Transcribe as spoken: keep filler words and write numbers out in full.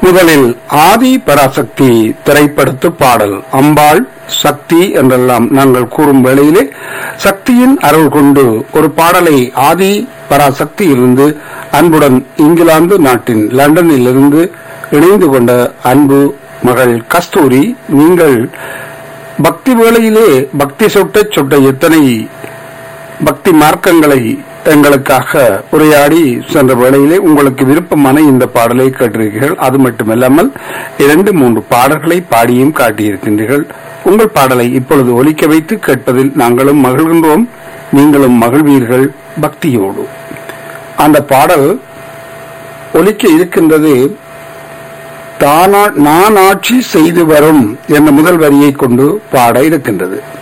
முதலில் ஆதி பராசக்தி திரைப்படத்து பாடல் அம்பாள் சக்தி என்றெல்லாம் நாங்கள் கூறும் வேளையிலே சக்தியின் அருள் கொண்டு ஒரு பாடலை ஆதி பராசக்தி இருந்து அன்புடன் இங்கிலாந்து நாட்டின் லண்டனில் இருந்து இணைந்து கொண்ட அன்பு மகள் கஸ்தூரி, நீங்கள் பக்தி வேளையிலே பக்தி சொட்ட சொட்ட எத்தனை பக்தி மார்க்கங்களை எங்களுக்காக உரையாடி சென்ற வேளையிலே உங்களுக்கு விருப்பமான இந்த பாடலை கேட்டிருக்கிறீர்கள். அது மட்டுமல்லாமல் இரண்டு மூன்று பாடல்களை பாடியும் காட்டியிருக்கின்றீர்கள். உங்கள் பாடலை இப்பொழுது ஒலிக்க வைத்து கேட்பதில் நாங்களும் மகிழ்கின்றோம், நீங்களும் மகிழ்வீர்கள் பக்தியோடு. அந்த பாடல் ஒலிக்க இருக்கின்றது. தானா நான் ஆட்சி செய்து வரும் என்ற முதல் வரியை கொண்டு பாட இருக்கின்றது.